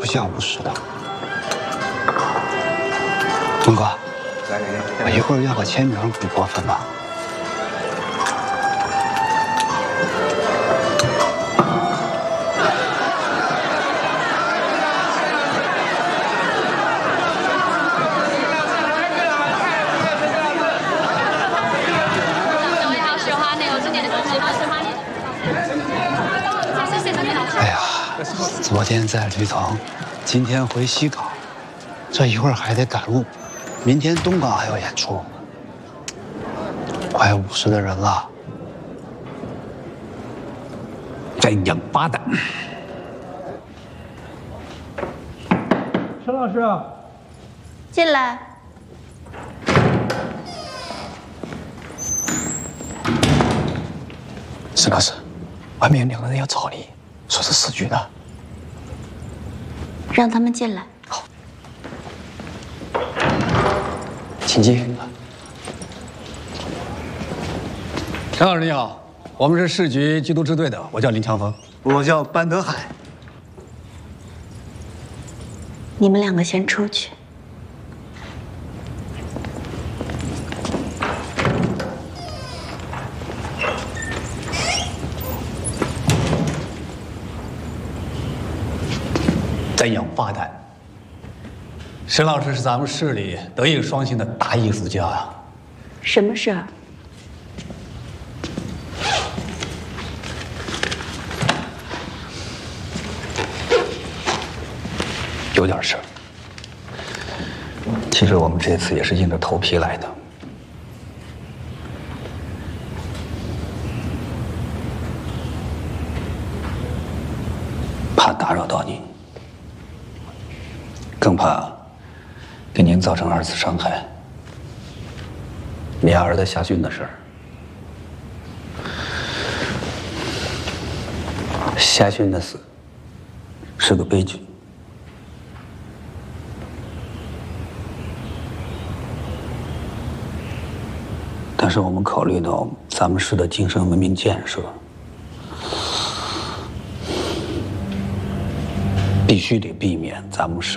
像务实的。东哥，我一会儿要个签名，不过分吧？哎呀，昨天在吕塘，今天回西港，这一会儿还得赶路，明天东港还有演出，快50的人了， 真王八蛋！ 陈老师， 进来。 沈老师，外面有2个人要找你，说是市局的。 让他们进来。 好，请进。 陈老师你好，我们是市局缉毒支队的，我叫林长风。 我叫班德海。 你们2个先出去。 真王八蛋！沈老师是咱们市里德艺双馨的大艺术家呀。 什么事儿？ 有点事儿。其实我们这次也是硬着头皮来的。怕打扰到您，更怕给您造成2次伤害。你儿子夏训的事儿，夏训的死是个悲剧。但是我们考虑到咱们市的精神文明建设，必须得避免咱们市